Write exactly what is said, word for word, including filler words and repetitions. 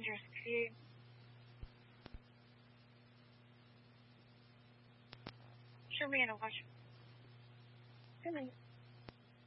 Just create. Show me in a watch. Good night.